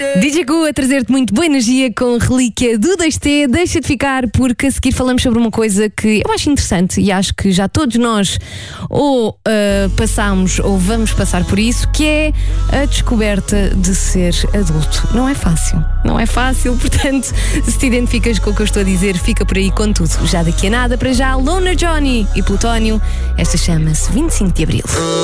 DJ Gu a trazer-te muito boa energia com relíquia do 2T. Deixa de ficar, porque a seguir falamos sobre uma coisa que eu acho interessante e acho que já todos nós ou passamos ou vamos passar por isso, que é a descoberta de ser adulto. Não é fácil, não é fácil, portanto, se te identificas com o que eu estou a dizer, fica por aí com tudo. Já daqui a nada, para já, Loner Johnny e Plutónio. Esta chama-se 25 de Abril.